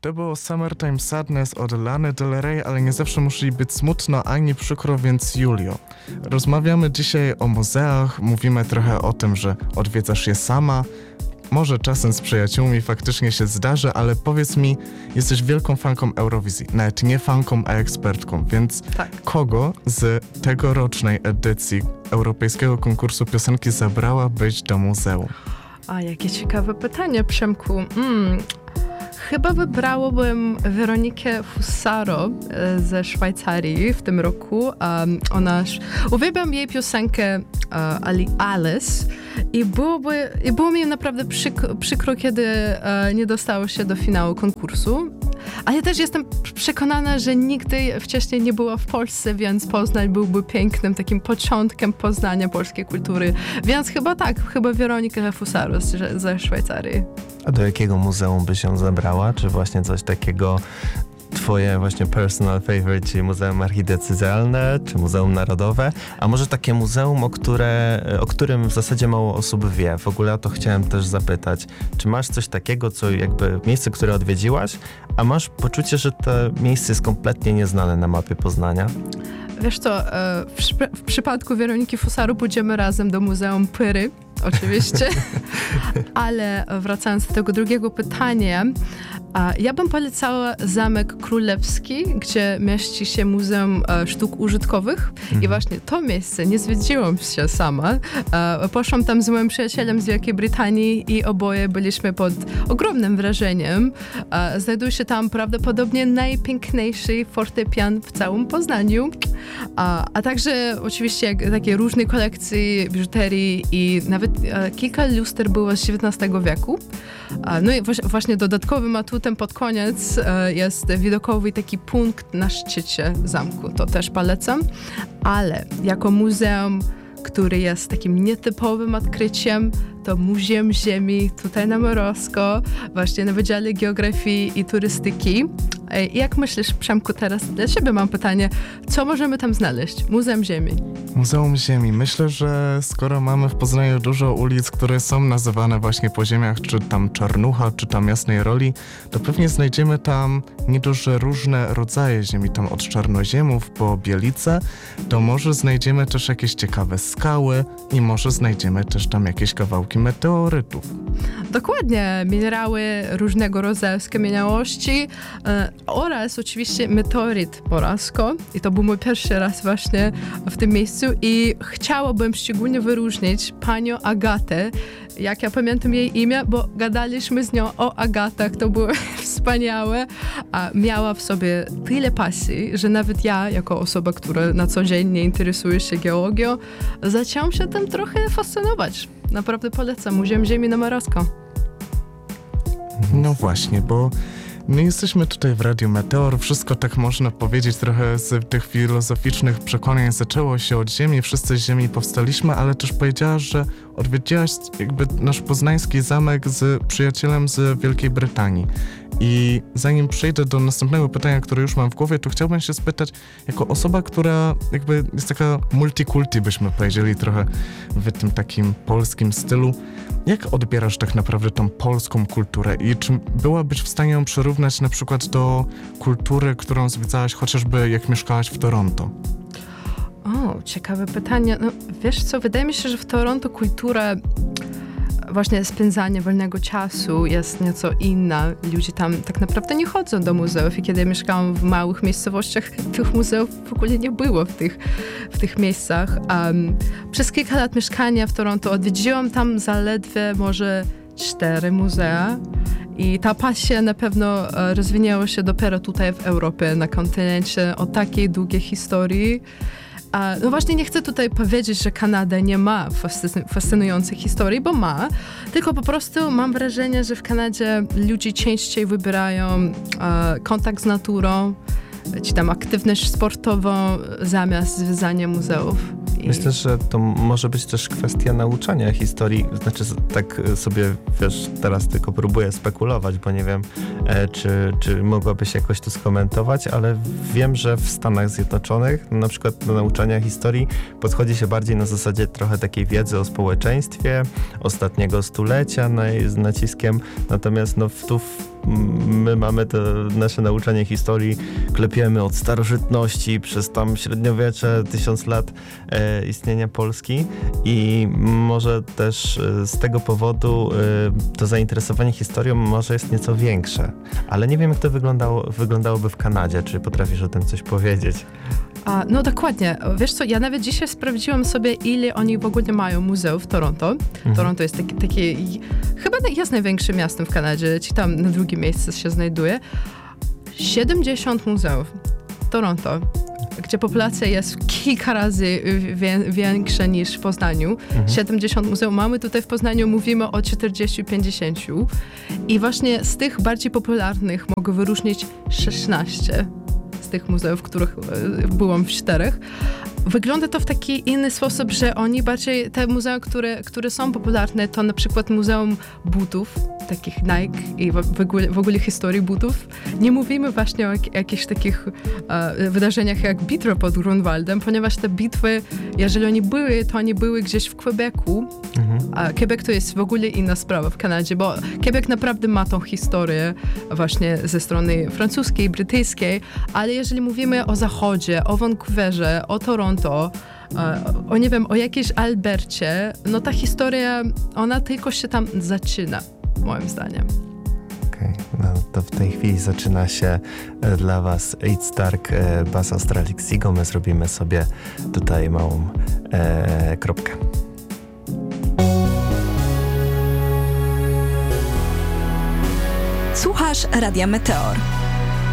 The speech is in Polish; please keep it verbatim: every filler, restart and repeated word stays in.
To było Summertime Sadness od Lany Del Rey, ale nie zawsze musi być smutno ani przykro, więc Julio. Rozmawiamy dzisiaj o muzeach, mówimy trochę o tym, że odwiedzasz je sama. Może czasem z przyjaciółmi faktycznie się zdarzy, ale powiedz mi, jesteś wielką fanką Eurowizji, nawet nie fanką, a ekspertką, więc tak. Kogo z tegorocznej edycji Europejskiego Konkursu Piosenki zabrałabyś do muzeum? A, jakie ciekawe pytanie, Przemku. Mm. Chyba wybrałabym Weronikę Fusaro ze Szwajcarii w tym roku. Um, ona, uwielbiam jej piosenkę uh, Alice i byłoby, i było mi naprawdę przyk- przykro, kiedy uh, nie dostało się do finału konkursu. A ja też jestem przekonana, że nigdy wcześniej nie była w Polsce, więc Poznań byłby pięknym takim początkiem poznania polskiej kultury. Więc chyba tak, chyba Weronika Fusaro z, ze Szwajcarii. A do jakiego muzeum byś ją zabrała? Czy właśnie coś takiego twoje właśnie personal favorite, czyli Muzeum Archidecyzjalne, czy Muzeum Narodowe? A może takie muzeum, o, które, o którym w zasadzie mało osób wie? W ogóle o to chciałem też zapytać. Czy masz coś takiego, co jakby miejsce, które odwiedziłaś, a masz poczucie, że to miejsce jest kompletnie nieznane na mapie Poznania? Wiesz co, w, w przypadku Weroniki Fusaro pójdziemy razem do Muzeum Pyry, oczywiście, ale wracając do tego drugiego pytania, ja bym polecała Zamek Królewski, gdzie mieści się Muzeum Sztuk Użytkowych mhm. i właśnie to miejsce nie zwiedziłam się sama. Poszłam tam z moim przyjacielem z Wielkiej Brytanii i oboje byliśmy pod ogromnym wrażeniem. Znajduje się tam prawdopodobnie najpiękniejszy fortepian w całym Poznaniu, a, a także oczywiście takie różne kolekcje biżuterii i nawet kilka luster było z dziewiętnastego wieku. No i właśnie dodatkowym atutem pod koniec jest widokowy taki punkt na szczycie zamku. To też polecam, ale jako muzeum, który jest takim nietypowym odkryciem, to Muzeum Ziemi tutaj na Mrozko, właśnie na Wydziale Geografii i Turystyki. Jak myślisz, Przemku, teraz dla ciebie mam pytanie, co możemy tam znaleźć? Muzeum Ziemi. Muzeum Ziemi. Myślę, że skoro mamy w Poznaniu dużo ulic, które są nazywane właśnie po ziemiach, czy tam Czarnucha, czy tam Jasnej Roli, to pewnie znajdziemy tam nie dość, że różne rodzaje ziemi, tam od czarnoziemów po bielice, to może znajdziemy też jakieś ciekawe skały i może znajdziemy też tam jakieś kawałki meteorytów. Dokładnie, minerały różnego rodzaju skamieniałości e, oraz oczywiście meteoryt Mrozko. I to był mój pierwszy raz właśnie w tym miejscu i chciałabym szczególnie wyróżnić panią Agatę. Jak ja pamiętam jej imię, bo gadaliśmy z nią o Agatach, to było wspaniałe, a miała w sobie tyle pasji, że nawet ja, jako osoba, która na co dzień nie interesuje się geologią, zaczęłam się tym trochę fascynować. Naprawdę polecam Muzeum Ziemi na Mrozko. No właśnie, bo my jesteśmy tutaj w Radiu Meteor, wszystko tak można powiedzieć, trochę z tych filozoficznych przekonań zaczęło się od Ziemi, wszyscy z Ziemi powstaliśmy, ale też powiedziałaś, że odwiedziłaś jakby nasz poznański zamek z przyjacielem z Wielkiej Brytanii. I zanim przejdę do następnego pytania, które już mam w głowie, to chciałbym się spytać, jako osoba, która jakby jest taka multikulti, byśmy powiedzieli trochę w tym takim polskim stylu, jak odbierasz tak naprawdę tą polską kulturę i czy byłabyś w stanie ją przyrównać na przykład do kultury, którą zwiedzałaś chociażby jak mieszkałaś w Toronto? O, ciekawe pytanie. No, wiesz co, wydaje mi się, że w Toronto kultura właśnie spędzanie wolnego czasu jest nieco inna. Ludzie tam tak naprawdę nie chodzą do muzeów i kiedy ja mieszkałam w małych miejscowościach, tych muzeów w ogóle nie było w tych, w tych miejscach. Um, przez kilka lat mieszkania w Toronto odwiedziłam tam zaledwie może cztery muzea i ta pasja na pewno rozwinęła się dopiero tutaj w Europie, na kontynencie o takiej długiej historii. No właśnie nie chcę tutaj powiedzieć, że Kanada nie ma fascynującej historii, bo ma, tylko po prostu mam wrażenie, że w Kanadzie ludzie częściej wybierają e, kontakt z naturą, czy tam aktywność sportową zamiast zwiedzania muzeów. I... Myślę, że to może być też kwestia nauczania historii, znaczy tak sobie, wiesz, teraz tylko próbuję spekulować, bo nie wiem, e, czy, czy mogłabyś jakoś to skomentować, ale wiem, że w Stanach Zjednoczonych na przykład do nauczania historii podchodzi się bardziej na zasadzie trochę takiej wiedzy o społeczeństwie, ostatniego stulecia z naciskiem, natomiast no tu w my mamy to nasze nauczanie historii, klepiemy od starożytności przez tam średniowiecze, tysiąc lat e, istnienia Polski i może też e, z tego powodu e, to zainteresowanie historią może jest nieco większe. Ale nie wiem, jak to wyglądało, wyglądałoby w Kanadzie. Czy potrafisz o tym coś powiedzieć? A, no dokładnie. Wiesz co, ja nawet dzisiaj sprawdziłam sobie, ile oni w ogóle mają muzeów w Toronto. Mhm. Toronto jest taki, taki, chyba jest największym miastem w Kanadzie, czy tam na drugim miejscu się znajduje. siedemdziesiąt muzeów w Toronto, gdzie populacja jest kilka razy wie, większa niż w Poznaniu. Mhm. siedemdziesiąt muzeów mamy tutaj w Poznaniu, mówimy o czterdziestu pięćdziesięciu. I właśnie z tych bardziej popularnych mogę wyróżnić szesnaście z tych muzeów, w których byłam w czterech. Wygląda to w taki inny sposób, że oni bardziej, te muzea, które, które są popularne, to na przykład Muzeum Butów, takich Nike i w, w, ogóle, w ogóle historii butów. Nie mówimy właśnie o jak, jakichś takich e, wydarzeniach jak bitwa pod Grunwaldem, ponieważ te bitwy, jeżeli oni były, to oni były gdzieś w Quebecu. Mhm. A Quebec to jest w ogóle inna sprawa w Kanadzie, bo Quebec naprawdę ma tą historię właśnie ze strony francuskiej, brytyjskiej, ale jeżeli mówimy o Zachodzie, o Vancouverze, o Toronto, o nie wiem, o jakiejś Albercie, no ta historia, ona tylko się tam zaczyna, moim zdaniem. Okej, okay. No to w tej chwili zaczyna się dla was It's Dark, Bass Australic Zigo. My zrobimy sobie tutaj małą e, kropkę. Słuchasz Radia Meteor.